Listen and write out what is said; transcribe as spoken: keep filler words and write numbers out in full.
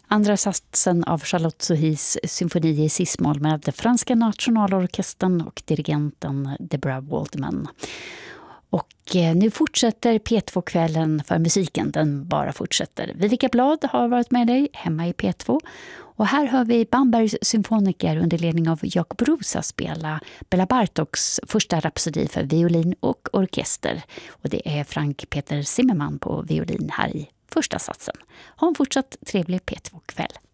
Andra satsen av Charlotte Sohis symfoni i cis-moll med franska nationalorkestern och dirigenten Deborah Waldman. Och nu fortsätter P två-kvällen för musiken, den bara fortsätter. Vivica Blad har varit med dig hemma i P två. Och här hör vi Bambergs symfoniker under ledning av Jakob Brusa spela Bela Bartoks första rapsodi för violin och orkester. Och det är Frank Peter Zimmermann på violin här i första satsen. Ha en fortsatt trevlig P två-kväll.